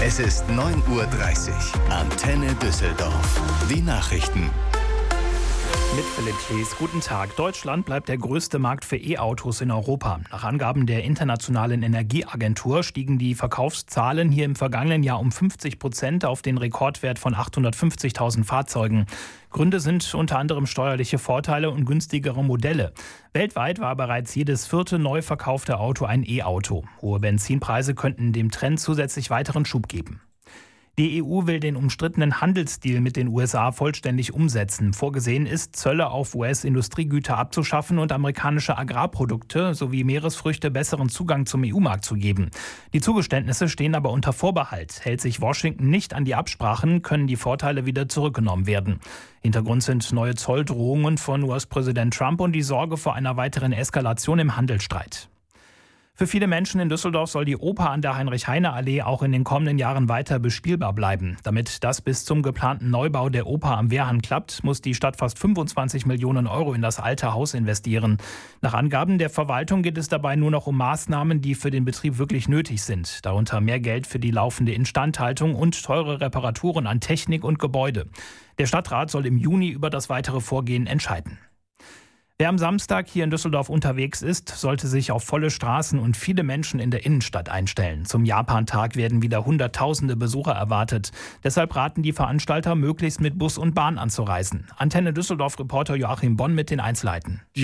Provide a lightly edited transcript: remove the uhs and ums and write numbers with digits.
Es ist 9:30 Uhr. Antenne Düsseldorf. Die Nachrichten. Mit Philipp Klees. Guten Tag. Deutschland bleibt der größte Markt für E-Autos in Europa. Nach Angaben der Internationalen Energieagentur stiegen die Verkaufszahlen hier im vergangenen Jahr um 50% auf den Rekordwert von 850.000 Fahrzeugen. Gründe sind unter anderem steuerliche Vorteile und günstigere Modelle. Weltweit war bereits jedes vierte neu verkaufte Auto ein E-Auto. Hohe Benzinpreise könnten dem Trend zusätzlich weiteren Schub geben. Die EU will den umstrittenen Handelsdeal mit den USA vollständig umsetzen. Vorgesehen ist, Zölle auf US-Industriegüter abzuschaffen und amerikanische Agrarprodukte sowie Meeresfrüchte besseren Zugang zum EU-Markt zu geben. Die Zugeständnisse stehen aber unter Vorbehalt. Hält sich Washington nicht an die Absprachen, können die Vorteile wieder zurückgenommen werden. Hintergrund sind neue Zolldrohungen von US-Präsident Trump und die Sorge vor einer weiteren Eskalation im Handelsstreit. Für viele Menschen in Düsseldorf soll die Oper an der Heinrich-Heine-Allee auch in den kommenden Jahren weiter bespielbar bleiben. Damit das bis zum geplanten Neubau der Oper am Wehrhahn klappt, muss die Stadt fast 25 Millionen Euro in das alte Haus investieren. Nach Angaben der Verwaltung geht es dabei nur noch um Maßnahmen, die für den Betrieb wirklich nötig sind. Darunter mehr Geld für die laufende Instandhaltung und teure Reparaturen an Technik und Gebäude. Der Stadtrat soll im Juni über das weitere Vorgehen entscheiden. Wer am Samstag hier in Düsseldorf unterwegs ist, sollte sich auf volle Straßen und viele Menschen in der Innenstadt einstellen. Zum Japantag werden wieder Hunderttausende Besucher erwartet. Deshalb raten die Veranstalter, möglichst mit Bus und Bahn anzureisen. Antenne Düsseldorf-Reporter Joachim Bonn mit den Einzelheiten.